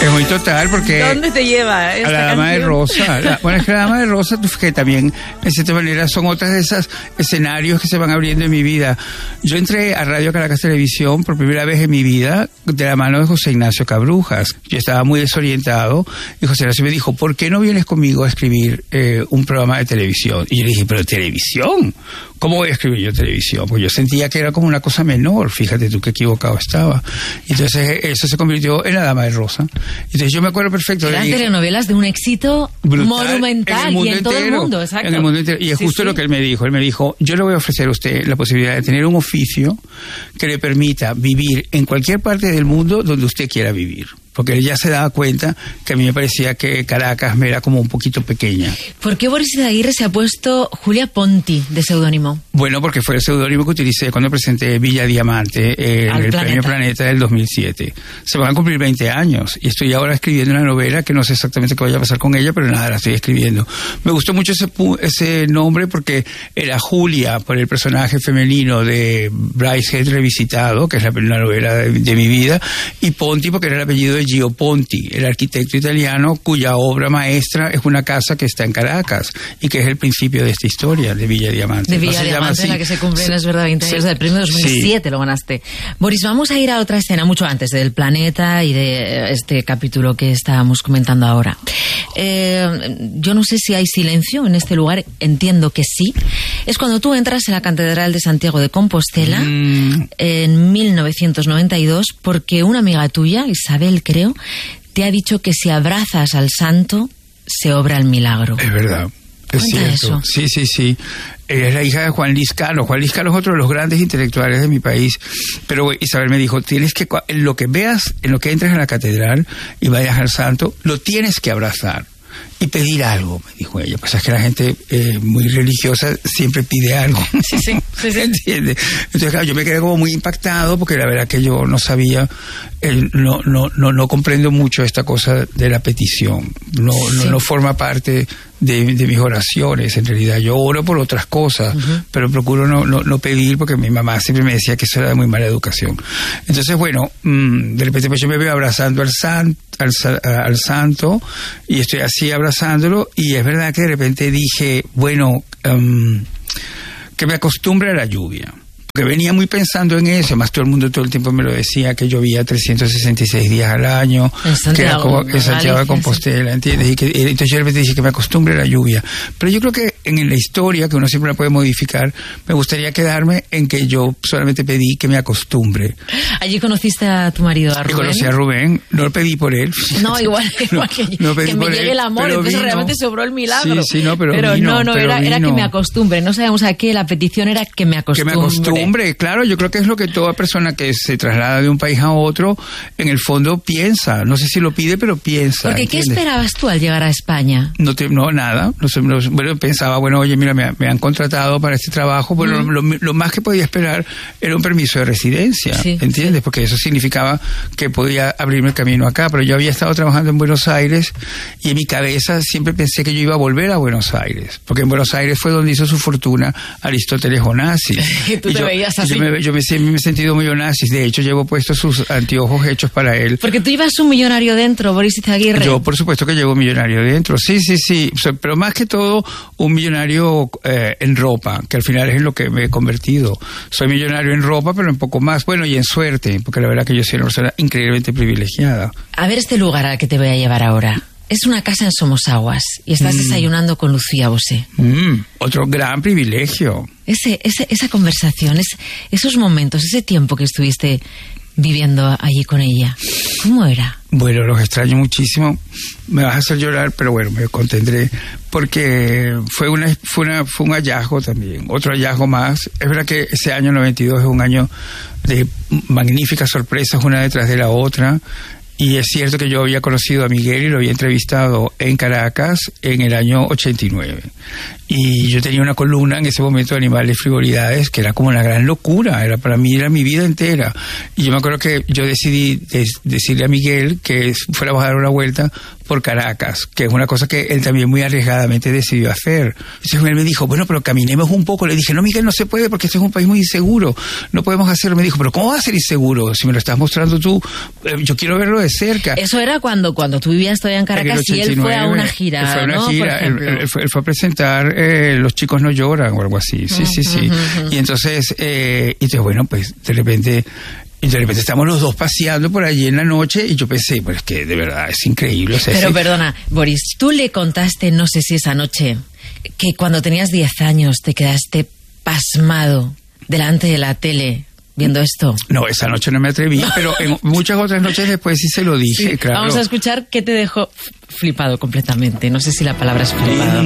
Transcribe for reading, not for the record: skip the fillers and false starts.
Es muy total porque... ¿Dónde te lleva esta a la Dama canción? de Rosa. Bueno, es que la Dama de Rosa, que también, en cierta manera, son otras de esos escenarios que se van abriendo en mi vida. Yo entré a Radio Caracas Televisión por primera vez en mi vida de la mano de José Ignacio Cabrujas. Yo estaba muy desorientado y José Ignacio me dijo, ¿por qué no vienes conmigo a escribir un programa de televisión? Y yo le dije, ¿pero televisión? ¿Cómo voy a escribir yo televisión? Pues yo sentía que era como una cosa menor, fíjate tú qué equivocado estaba. Entonces eso se convirtió en la Dama de Rosa. Entonces yo me acuerdo perfecto Eran de telenovelas de un éxito brutal, monumental y en todo el mundo, exacto. En el mundo entero. Y es justo lo que él me dijo. Él me dijo, yo le voy a ofrecer a usted la posibilidad de tener un oficio que le permita vivir en cualquier parte del mundo donde usted quiera vivir. Porque él ya se daba cuenta que a mí me parecía que Caracas me era como un poquito pequeña. ¿Por qué Boris Izaguirre se ha puesto Julia Ponti de seudónimo? Bueno, porque fue el seudónimo que utilicé cuando presenté Villa Diamante en el Premio Planeta del 2007. Se van a cumplir 20 años y estoy ahora escribiendo una novela que no sé exactamente qué vaya a pasar con ella, pero nada, la estoy escribiendo. Me gustó mucho ese nombre porque era Julia por el personaje femenino de Brideshead Revisitado, que es la novela de mi vida, y Ponti porque era el apellido de Gio Ponti, el arquitecto italiano cuya obra maestra es una casa que está en Caracas y que es el principio de esta historia de Villa Diamante. De Villa Diamante, en la que se cumplen, es verdad, 20 años del premio 2007, lo ganaste. Boris, vamos a ir a otra escena mucho antes del planeta y de este capítulo que estábamos comentando ahora. Yo no sé si hay silencio en este lugar, entiendo que sí. Es cuando tú entras en la Catedral de Santiago de Compostela en 1992 porque una amiga tuya, Isabel, creo, te ha dicho que si abrazas al santo se obra el milagro. Es verdad, es cierto. Eso. Sí. Es la hija de Juan Luis Cano. Juan Luis Cano es otro de los grandes intelectuales de mi país. Pero Isabel me dijo, tienes que, en lo que veas, en lo que entres en la catedral y vayas al santo, lo tienes que abrazar y pedir algo, me dijo ella. Pues es que la gente muy religiosa siempre pide algo. Sí. ¿Entiendes? Entonces, claro, yo me quedé como muy impactado porque la verdad que yo no sabía, no comprendo mucho esta cosa de la petición. No forma parte de mis oraciones. En realidad yo oro por otras cosas, pero procuro no pedir porque mi mamá siempre me decía que eso era de muy mala educación. Entonces, bueno, de repente pues yo me veo abrazando al santo y estoy así abrazándolo y es verdad que de repente dije, bueno, que me acostumbre a la lluvia. Porque venía muy pensando en eso, más todo el mundo todo el tiempo me lo decía, que llovía 366 días al año, que era como en Santiago de Compostela, ¿entiendes? Y entonces yo de repente dije que me acostumbre a la lluvia. Pero yo creo que en la historia, que uno siempre la puede modificar, me gustaría quedarme en que yo solamente pedí que me acostumbre. ¿Allí conociste a tu marido, a Rubén? Y conocí a Rubén, no lo pedí por él. No, igual que yo, que me llegue el amor, entonces vino. Realmente sobró el milagro. Sí, pero vino, era que me acostumbre, no sabemos a qué, la petición era que me acostumbre. Claro, yo creo que es lo que toda persona que se traslada de un país a otro, en el fondo piensa. No sé si lo pide, pero piensa. Porque ¿qué esperabas tú al llegar a España? No, nada. Bueno, pensaba, oye, mira, me han contratado para este trabajo. Bueno, lo más que podía esperar era un permiso de residencia, ¿entiendes? Sí. Porque eso significaba que podía abrirme el camino acá. Pero yo había estado trabajando en Buenos Aires y en mi cabeza siempre pensé que yo iba a volver a Buenos Aires. Porque en Buenos Aires fue donde hizo su fortuna Aristóteles Onassis. ¿Tú te veías así? Yo me he sentido muy Onassis. De hecho, llevo puestos sus anteojos hechos para él. Porque tú ibas un millonario dentro, Boris Izaguirre. Yo, por supuesto que llevo un millonario dentro. Sí. Pero más que todo, un millonario en ropa, que al final es en lo que me he convertido. Soy millonario en ropa, pero un poco más. Bueno, y en suerte, porque la verdad que yo soy una persona increíblemente privilegiada. A ver este lugar al que te voy a llevar ahora. Es una casa en Somosaguas y estás desayunando con Lucía Bosé. Otro gran privilegio. Esa conversación, esos momentos, ese tiempo que estuviste viviendo allí con ella, ¿cómo era? Bueno, los extraño muchísimo. Me vas a hacer llorar, pero bueno, me contendré porque fue un hallazgo también, otro hallazgo más. Es verdad que ese año 92 es un año de magníficas sorpresas una detrás de la otra. Y es cierto que yo había conocido a Miguel y lo había entrevistado en Caracas en el año 89. Y yo tenía una columna en ese momento de Animales y Frivolidades que era como una gran locura, para mí era mi vida entera. Y yo me acuerdo que yo decidí decirle a Miguel que fuéramos a dar una vuelta por Caracas, que es una cosa que él también muy arriesgadamente decidió hacer. Entonces él me dijo, bueno, pero caminemos un poco. Le dije, no, Miguel, no se puede porque este es un país muy inseguro, no podemos hacerlo. Me dijo, pero ¿cómo va a ser inseguro? Si me lo estás mostrando tú, yo quiero verlo de cerca. Eso era cuando tú vivías todavía en Caracas y él fue a una gira, él fue a una ¿no? gira, él fue a presentar Los chicos no lloran o algo así. Sí. Y entonces, bueno, pues de repente estamos los dos paseando por allí en la noche y yo pensé, pues es que de verdad es increíble. O sea, pero perdona, Boris, tú le contaste, no sé si esa noche, que cuando tenías 10 años te quedaste pasmado delante de la tele viendo esto. No, esa noche no me atreví, pero en muchas otras noches después sí se lo dije, sí. claro. Vamos a escuchar qué te dejó flipado completamente. No sé si la palabra es flipado.